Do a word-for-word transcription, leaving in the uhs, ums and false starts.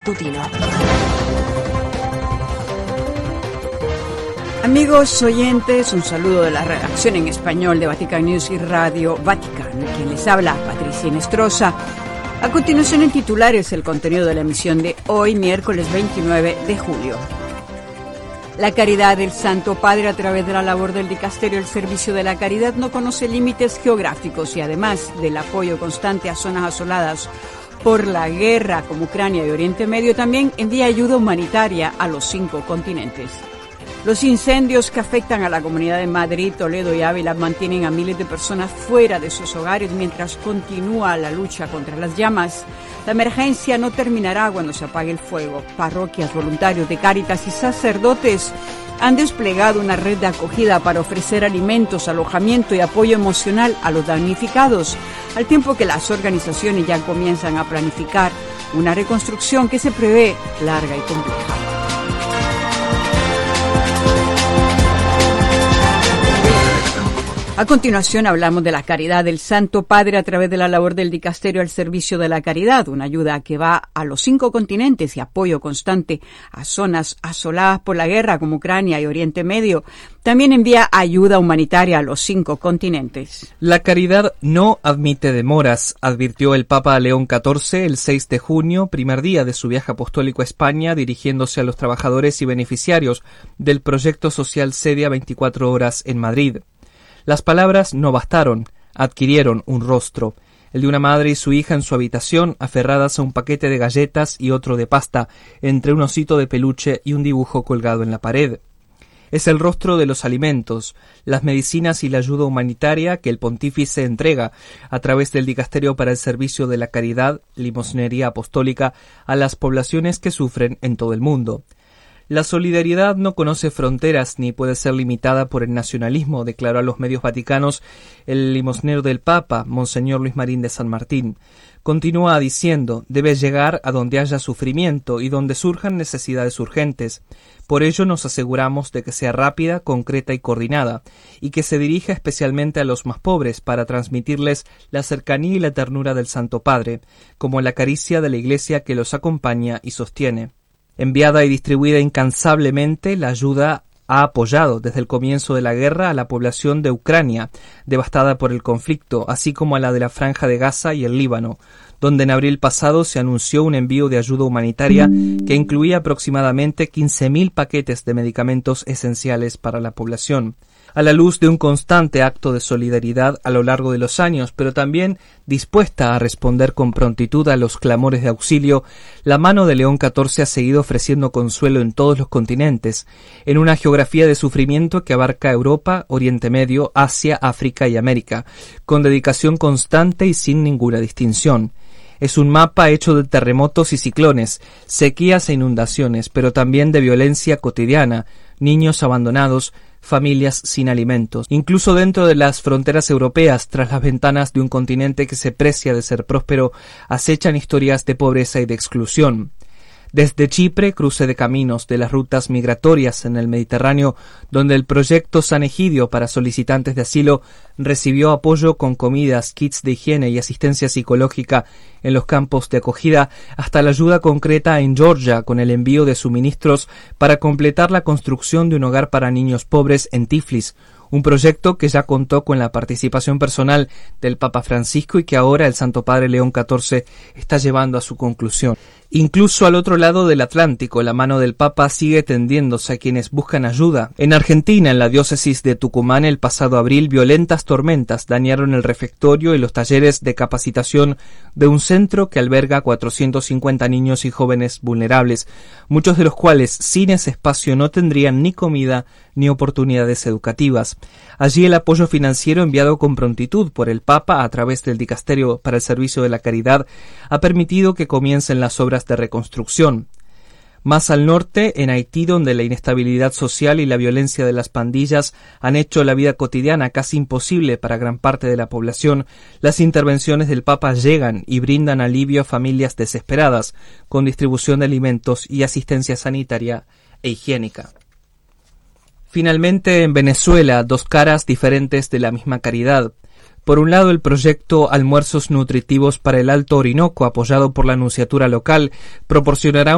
matutino. Amigos oyentes, un saludo de la redacción en español de Vatican News y Radio Vaticano. Quien les habla, Patricia Inestrosa. A continuación, en titulares, el contenido de la emisión de hoy, miércoles veintinueve de julio. La caridad del Santo Padre a través de la labor del dicasterio El Servicio de la Caridad no conoce límites geográficos y además del apoyo constante a zonas asoladas por la guerra como Ucrania y Oriente Medio, también envía ayuda humanitaria a los cinco continentes. Los incendios que afectan a la comunidad de Madrid, Toledo y Ávila mantienen a miles de personas fuera de sus hogares mientras continúa la lucha contra las llamas. La emergencia no terminará cuando se apague el fuego. Parroquias, voluntarios de Cáritas y sacerdotes han desplegado una red de acogida para ofrecer alimentos, alojamiento y apoyo emocional a los damnificados, al tiempo que las organizaciones ya comienzan a planificar una reconstrucción que se prevé larga y compleja. A continuación hablamos de la caridad del Santo Padre a través de la labor del dicasterio al servicio de la caridad, una ayuda que va a los cinco continentes y apoyo constante a zonas asoladas por la guerra como Ucrania y Oriente Medio. También envía ayuda humanitaria a los cinco continentes. La caridad no admite demoras, advirtió el Papa León catorce el seis de junio, primer día de su viaje apostólico a España, dirigiéndose a los trabajadores y beneficiarios del proyecto social Cedia veinticuatro horas en Madrid. Las palabras no bastaron, adquirieron un rostro, el de una madre y su hija en su habitación, aferradas a un paquete de galletas y otro de pasta, entre un osito de peluche y un dibujo colgado en la pared. Es el rostro de los alimentos, las medicinas y la ayuda humanitaria que el pontífice entrega a través del dicasterio para el servicio de la caridad, limosnería apostólica, a las poblaciones que sufren en todo el mundo. La solidaridad no conoce fronteras ni puede ser limitada por el nacionalismo, declaró a los medios vaticanos el limosnero del Papa, Monseñor Luis Marín de San Martín. Continúa diciendo, debe llegar a donde haya sufrimiento y donde surjan necesidades urgentes. Por ello nos aseguramos de que sea rápida, concreta y coordinada, y que se dirija especialmente a los más pobres para transmitirles la cercanía y la ternura del Santo Padre, como la caricia de la Iglesia que los acompaña y sostiene. Enviada y distribuida incansablemente, la ayuda ha apoyado desde el comienzo de la guerra a la población de Ucrania, devastada por el conflicto, así como a la de la Franja de Gaza y el Líbano, donde en abril pasado se anunció un envío de ayuda humanitaria que incluía aproximadamente quince mil paquetes de medicamentos esenciales para la población. A la luz de un constante acto de solidaridad a lo largo de los años, pero también dispuesta a responder con prontitud a los clamores de auxilio, la mano de León catorce ha seguido ofreciendo consuelo en todos los continentes, en una geografía de sufrimiento que abarca Europa, Oriente Medio, Asia, África y América, con dedicación constante y sin ninguna distinción. Es un mapa hecho de terremotos y ciclones, sequías e inundaciones, pero también de violencia cotidiana, niños abandonados, familias sin alimentos. Incluso dentro de las fronteras europeas, tras las ventanas de un continente que se precia de ser próspero, acechan historias de pobreza y de exclusión. Desde Chipre, cruce de caminos de las rutas migratorias en el Mediterráneo, donde el proyecto San Egidio para solicitantes de asilo recibió apoyo con comidas, kits de higiene y asistencia psicológica en los campos de acogida, hasta la ayuda concreta en Georgia con el envío de suministros para completar la construcción de un hogar para niños pobres en Tiflis, un proyecto que ya contó con la participación personal del Papa Francisco y que ahora el Santo Padre León catorce está llevando a su conclusión. Incluso al otro lado del Atlántico, la mano del Papa sigue tendiéndose a quienes buscan ayuda. En Argentina, en la diócesis de Tucumán, el pasado abril, violentas tormentas dañaron el refectorio y los talleres de capacitación de un centro que alberga a cuatrocientos cincuenta niños y jóvenes vulnerables, muchos de los cuales sin ese espacio no tendrían ni comida ni oportunidades educativas. Allí el apoyo financiero enviado con prontitud por el Papa a través del Dicasterio para el Servicio de la Caridad ha permitido que comiencen las obras de reconstrucción. Más al norte, en Haití, donde la inestabilidad social y la violencia de las pandillas han hecho la vida cotidiana casi imposible para gran parte de la población, las intervenciones del Papa llegan y brindan alivio a familias desesperadas, con distribución de alimentos y asistencia sanitaria e higiénica. Finalmente, en Venezuela, dos caras diferentes de la misma caridad. Por un lado, el proyecto Almuerzos Nutritivos para el Alto Orinoco, apoyado por la Nunciatura local, proporcionará